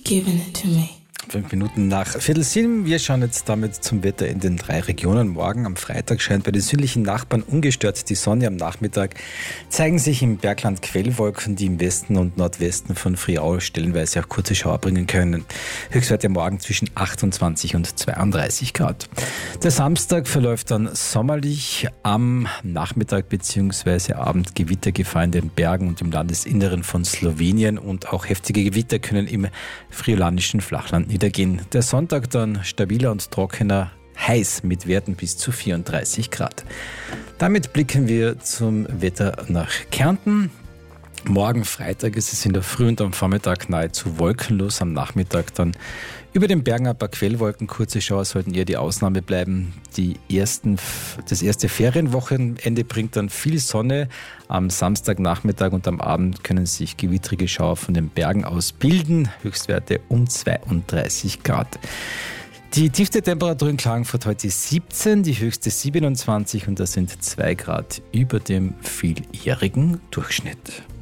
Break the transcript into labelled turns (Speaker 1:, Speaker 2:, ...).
Speaker 1: giving it to me.
Speaker 2: 5 Minuten nach 6:15. Wir schauen jetzt damit zum Wetter in den 3 Regionen. Morgen am Freitag scheint bei den südlichen Nachbarn ungestört die Sonne. Am Nachmittag zeigen sich im Bergland Quellwolken, die im Westen und Nordwesten von Friaul stellenweise auch kurze Schauer bringen können. Höchstwerte morgen zwischen 28 und 32 Grad. Der Samstag verläuft dann sommerlich. Am Nachmittag bzw. Abend Gewittergefahr in den Bergen und im Landesinneren von Slowenien und auch heftige Gewitter können im friolanischen Flachland niedergehen. Der Sonntag dann stabiler und trockener, heiß mit Werten bis zu 34 Grad. Damit blicken wir zum Wetter nach Kärnten. Morgen Freitag ist es in der Früh und am Vormittag nahezu wolkenlos. Am Nachmittag dann über den Bergen ein paar Quellwolken. Kurze Schauer sollten eher die Ausnahme bleiben. Das erste Ferienwochenende bringt dann viel Sonne. Am Samstagnachmittag und am Abend können sich gewittrige Schauer von den Bergen aus bilden. Höchstwerte um 32 Grad. Die tiefste Temperatur in Klagenfurt heute 17, die höchste 27 und das sind 2 Grad über dem vieljährigen Durchschnitt.